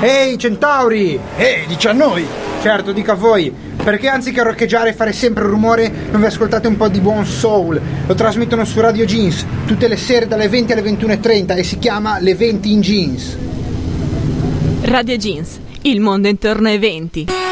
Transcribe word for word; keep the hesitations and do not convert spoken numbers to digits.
Ehi centauri! Ehi, dici a noi! Certo, dica a voi, perché anziché roccheggiare e fare sempre rumore non vi ascoltate un po' di buon soul? Lo trasmettono su Radio Jeans tutte le sere dalle venti alle ventuno e trenta e si chiama Le venti in Jeans. Radio Jeans, il mondo intorno ai venti.